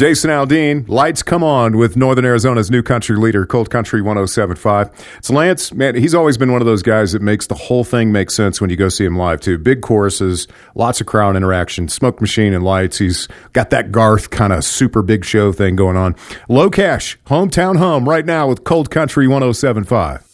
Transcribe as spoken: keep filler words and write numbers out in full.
Jason Aldean, lights come on with Northern Arizona's new country leader, Cold Country one oh seven point five. It's Lance. Man, he's always been one of those guys that makes the whole thing make sense when you go see him live, too. Big choruses, lots of crowd interaction, smoke machine and lights. He's got that Garth kind of super big show thing going on. Low Cash, hometown hum right now with Cold Country one oh seven point five.